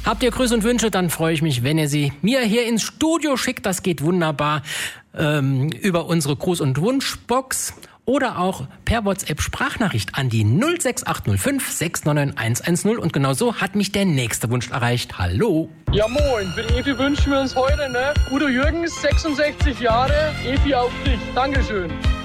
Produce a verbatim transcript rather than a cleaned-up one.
Habt ihr Grüße und Wünsche, dann freue ich mich, wenn ihr sie mir hier ins Studio schickt. Das geht wunderbar ähm, über unsere Gruß- und Wunschbox oder auch per WhatsApp-Sprachnachricht an die null sechs acht null fünf sechs neun neun eins eins null. Und genau so hat mich der nächste Wunsch erreicht. Hallo. Ja moin, für die Efi wünschen wir uns heute, ne? Udo Jürgens, sechsundsechzig Jahre, Efi auf dich. Dankeschön.